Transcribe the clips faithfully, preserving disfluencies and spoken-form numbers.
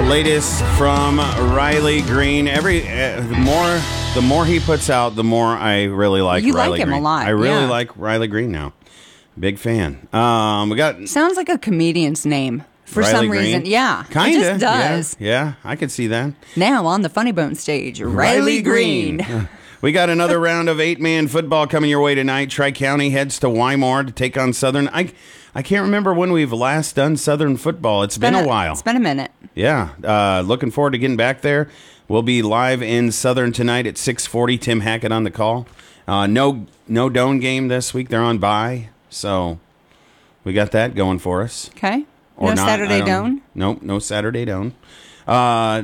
The latest from Riley Green. Every uh, the more the more he puts out, the more I really like. You Riley like him Green. a lot. I really yeah. like Riley Green now. Big fan. Um, we got Sounds like a comedian's name for Riley some Green. reason. Yeah, Kinda. it just does. Yeah, yeah, I could see that. Now on the Funny Bone stage, Riley, Green. We got another round of eight-man football coming your way tonight. Tri-County heads to Wymore to take on Southern. I I can't remember when we've last done Southern football. It's been, been a, a while. It's been a minute. Yeah. Uh, looking forward to getting back there. We'll be live in Southern tonight at six forty. Tim Hackett on the call. Uh, no no Doan game this week. They're on bye. So we got that going for us. Okay. Or no not, Saturday Doan? Nope, no Saturday Doan. Uh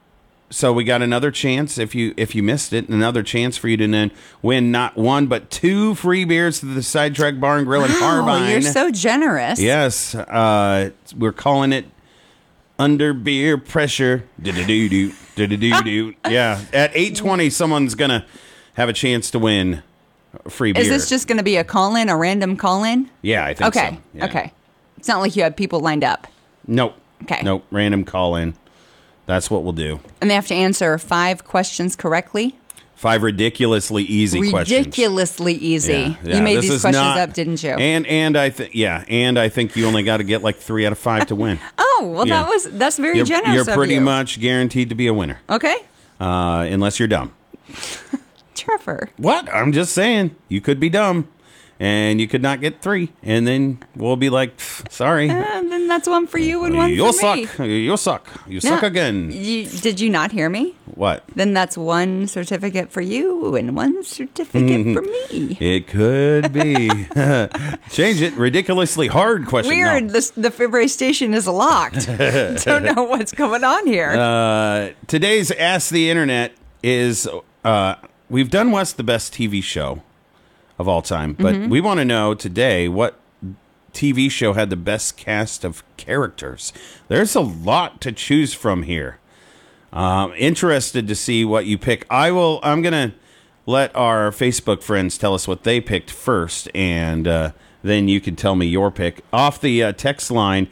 So we got another chance, if you if you missed it, another chance for you to then win not one but two free beers to the Sidetrack Bar and Grill in Wow, Harbine. you're so generous. Yes, uh, we're calling it Under Beer Pressure. Do-do-do-do, do-do-do-do. Yeah, at eight twenty, someone's gonna have a chance to win a free beer. Is this just going to be a call-in, a random call-in? Yeah, I think okay. so. Yeah. Okay. It's not like you have people lined up. Nope. Okay. Nope. Random call in. That's what we'll do. And they have to answer five questions correctly? Five ridiculously easy ridiculously questions. Ridiculously easy. Yeah, yeah. You made This these is questions not, up, didn't you? And and I think yeah, and I think you only got to get like three out of five to win. oh, well, Yeah. that was that's very You're, generous you're of pretty you. much guaranteed to be a winner, Okay. uh, unless you're dumb. Trevor. What? I'm just saying, you could be dumb, and you could not get three, and then we'll be like, sorry, And then that's one for you and one you'll for me. suck. You'll suck. You suck Yeah. again. You, did you not hear me? What? Then that's one certificate for you and one certificate for me. It could be. Change it. Ridiculously hard question. Weird. No. This, the February station is locked. Don't know what's going on here. Uh, today's Ask the Internet is, uh, we've done what's the best T V show of all time, but Mm-hmm. we want to know today what T V show had the best cast of characters. There's a lot to choose from here. Um, interested to see what you pick. I will, I'm going to let our Facebook friends tell us what they picked first, and uh, then you can tell me your pick. Off the uh, text line,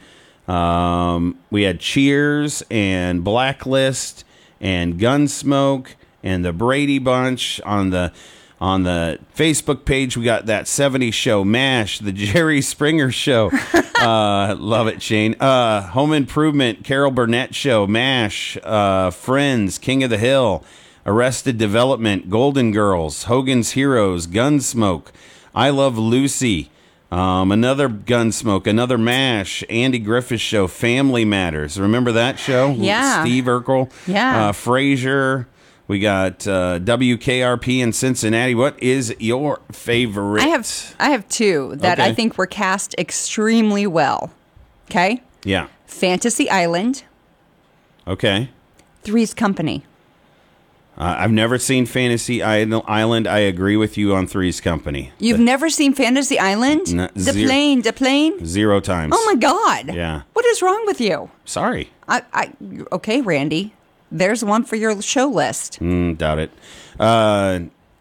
um, we had Cheers and Blacklist and Gunsmoke and the Brady Bunch. On the on the Facebook page, we got that seventies show, MASH, the Jerry Springer show. uh, love it, Shane. Uh, Home Improvement, Carol Burnett show, MASH, uh, Friends, King of the Hill, Arrested Development, Golden Girls, Hogan's Heroes, Gunsmoke, I Love Lucy, um, another Gunsmoke, another MASH, Andy Griffith show, Family Matters. Remember that show? Yeah. Steve Urkel. Yeah. Uh, Frasier. We got uh, W K R P in Cincinnati. What is your favorite? I have I have two that Okay. I think were cast extremely well. Okay? Yeah. Fantasy Island, Okay. Three's Company. Uh, I've never seen Fantasy Island. I agree with you on Three's Company. You've The- never seen Fantasy Island? No, the zero. plane, the plane? Zero times. Oh my God. Yeah. What is wrong with you? Sorry. I, I okay, Randy. There's one for your show list. Mm, doubt it. Uh,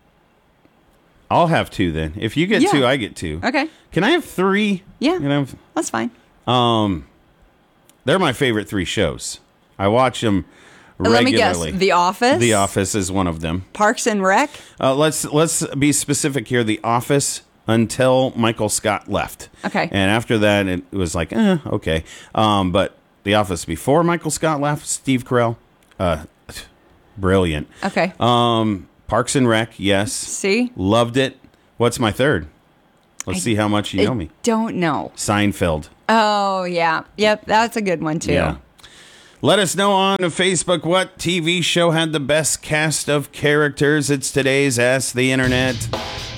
I'll have two then. If you get Yeah. two, I get two. Okay. Can I have three? Yeah. Can I have- That's fine. um, they're my favorite three shows. I watch them regularly. Let me guess. The Office? The Office is one of them. Parks and Rec? Uh, let's let's be specific here. The Office until Michael Scott left. Okay. And after that, it was like, eh, okay. Um, but The Office before Michael Scott left, Steve Carell, uh, brilliant. Okay. Um, Parks and Rec, yes. See? Loved it. What's my third? Let's I- see how much you know I me. don't know. Seinfeld. Oh, yeah. Yep, that's a good one, too. Yeah. Let us know on Facebook what T V show had the best cast of characters. It's today's Ask the Internet.